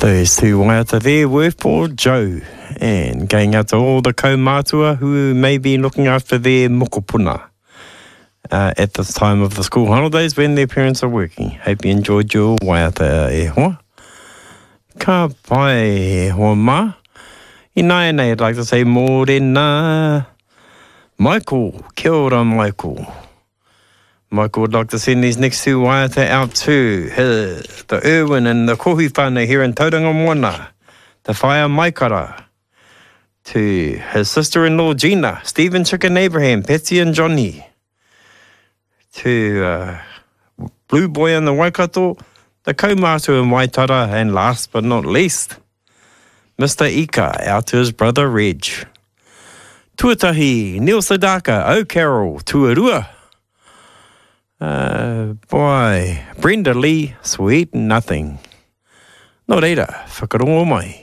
Those two waiata there were for Joe, and going out to all the kaumātua who may be looking after their mokopuna at this time of the school holidays when their parents are working. Hope you enjoyed your waiata e hoa. Ka pai e hoa ma. I nai nei, I'd like to say morena. Michael, kia ora Michael. Michael would like to send these next two waiata out to the Irwin and the Kohi whānau here in Tauranga Moana, the Whaia Maikara, to his sister-in-law Gina, Stephen, Chicken Abraham, Patsy and Johnny, to Blue Boy and the Waikato, the Kaumātua and Waitara, and last but not least, Mr. Ika, out to his brother Reg. Tuatahi, Neil Sadaka, O Carol, Tuarua. Boy, Brenda Lee, sweet nothing. Nō reira, whakarongo mai.